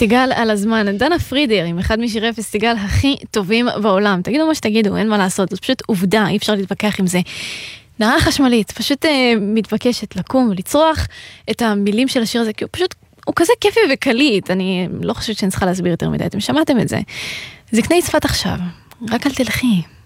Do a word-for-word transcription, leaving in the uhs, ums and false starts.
פסטיגל על הזמן, דנה פרידר, עם אחד משירי הפסטיגל הכי טובים בעולם. תגידו מה שתגידו, אין מה לעשות, זאת פשוט עובדה, אי אפשר להתווכח עם זה. נערה חשמלית, פשוט אה, מתבקשת לקום ולצרוח את המילים של השיר הזה, כי הוא פשוט, הוא כזה כיפי וקליט, אני לא חושבת שאני צריכה להסביר יותר מדי, אתם שמעתם את זה. זקני צפת עכשיו, רק אל תלכי.